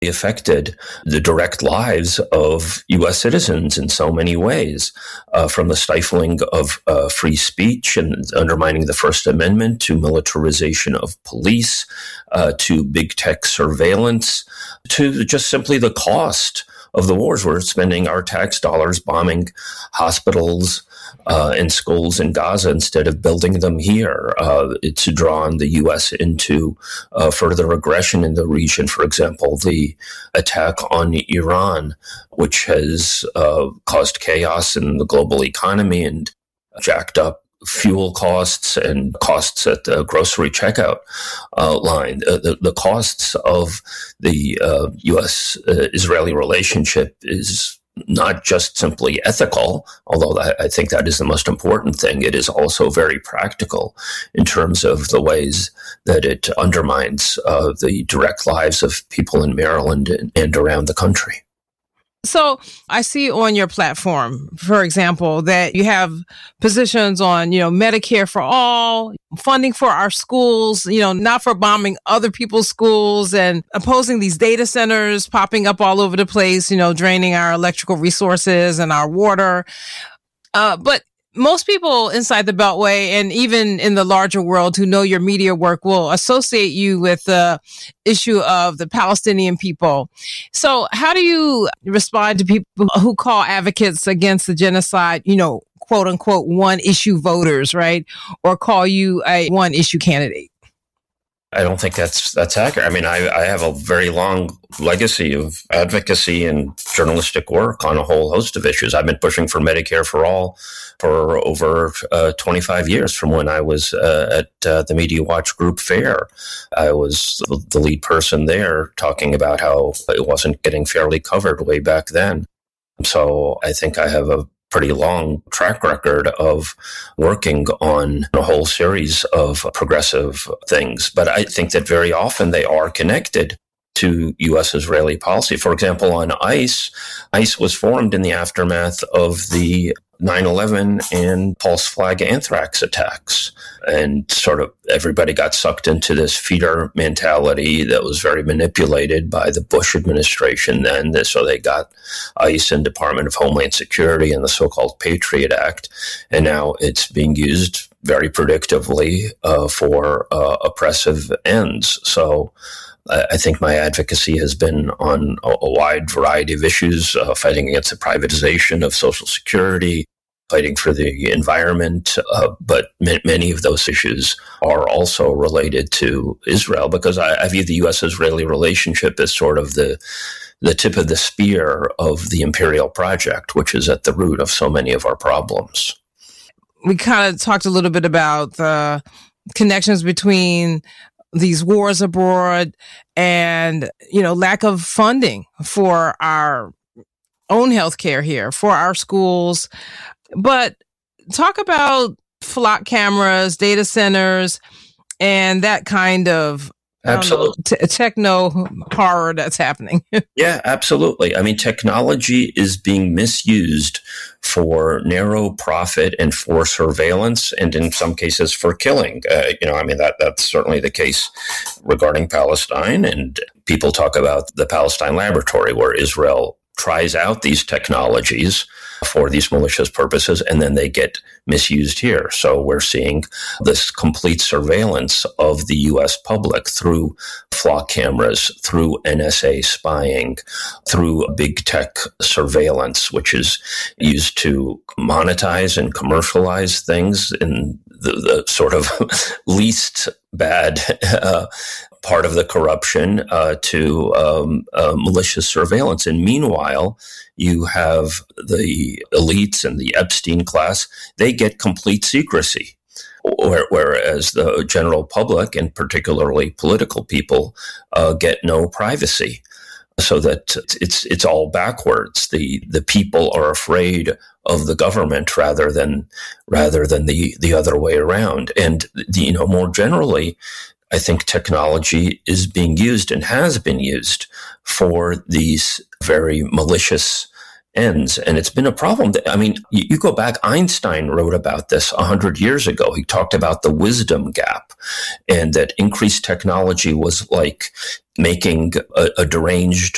affected the direct lives of U.S. citizens in so many ways, from the stifling of free speech and undermining the First Amendment to militarization of police, to big tech surveillance, to just simply the cost of the wars. We're spending our tax dollars bombing hospitals and schools in Gaza instead of building them here. It's drawn the U.S. into further aggression in the region. For example, the attack on Iran, which has caused chaos in the global economy and jacked up fuel costs and costs at the grocery checkout line. The costs of the U.S.-Israeli relationship is not just simply ethical, although I think that is the most important thing. It is also very practical in terms of the ways that it undermines the direct lives of people in Maryland and around the country. So I see on your platform, for example, that you have positions on, Medicare for all, funding for our schools, not for bombing other people's schools, and opposing these data centers popping up all over the place, draining our electrical resources and our water. But most people inside the Beltway and even in the larger world who know your media work will associate you with the issue of the Palestinian people. So how do you respond to people who call advocates against the genocide, quote unquote, one issue voters, right? Or call you a one issue candidate? I don't think that's accurate. I mean, I have a very long legacy of advocacy and journalistic work on a whole host of issues. I've been pushing for Medicare for all for over 25 years, from when I was at the Media Watch Group Fair. I was the lead person there talking about how it wasn't getting fairly covered way back then. So I think I have a pretty long track record of working on a whole series of progressive things. But I think that very often they are connected to U.S.-Israeli policy. For example, on ICE was formed in the aftermath of the 9/11 and false flag anthrax attacks. And sort of everybody got sucked into this feeder mentality that was very manipulated by the Bush administration then. So they got ICE and Department of Homeland Security and the so-called Patriot Act. And now it's being used very predictably for oppressive ends. So I think my advocacy has been on a wide variety of issues, fighting against the privatization of Social Security, fighting for the environment, but many of those issues are also related to Israel, because I view the U.S.-Israeli relationship as sort of the tip of the spear of the imperial project, which is at the root of so many of our problems. We kind of talked a little bit about the connections between these wars abroad and, lack of funding for our own healthcare here, for our schools. But talk about flock cameras, data centers, and that kind of techno horror that's happening. Yeah, absolutely. I mean, technology is being misused for narrow profit and for surveillance, and in some cases for killing. That's certainly the case regarding Palestine. And people talk about the Palestine Laboratory, where Israel tries out these technologies for these malicious purposes, and then they get misused here. So we're seeing this complete surveillance of the U.S. public through flock cameras, through NSA spying, through big tech surveillance, which is used to monetize and commercialize things in the sort of least bad part of the corruption to malicious surveillance. And meanwhile, you have the elites and the Epstein class, they get complete secrecy, whereas the general public, and particularly political people, get no privacy. So that it's all backwards. The people are afraid of the government rather than the other way around. And more generally, I think technology is being used and has been used for these very malicious ends. And it's been a problem. I mean, you go back, Einstein wrote about this 100 years ago. He talked about the wisdom gap, and that increased technology was like making a deranged